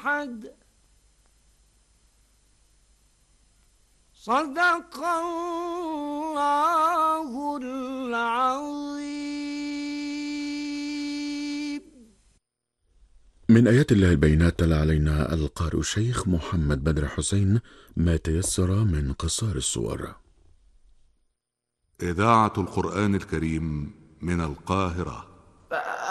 أحد. صدق الله العظيم. من آيات الله البينات تلا علينا القارئ الشيخ محمد بدر حسين ما تيسر من قصار الصور. إذاعة القرآن الكريم من القاهرة.